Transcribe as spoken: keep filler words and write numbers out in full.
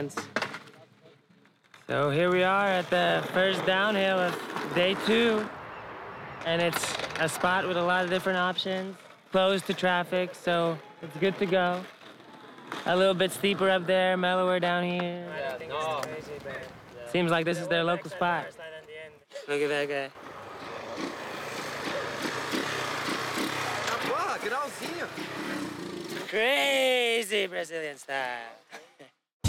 So here we are at the first downhill of day two, and it's a spot with a lot of different options, closed to traffic, so it's good to go. A little bit steeper up there, mellower down here. Yeah, no. Seems like this is their local spot. Look at that guy. Boa, grauzinho. Crazy Brazilian style.